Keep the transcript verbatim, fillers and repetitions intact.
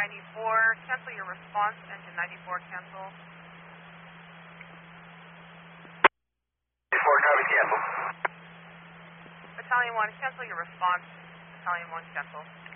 ninety-four, cancel your response, engine ninety-four, cancel. ninety-four, copy, cancel. Battalion one, cancel your response, Battalion one, cancel.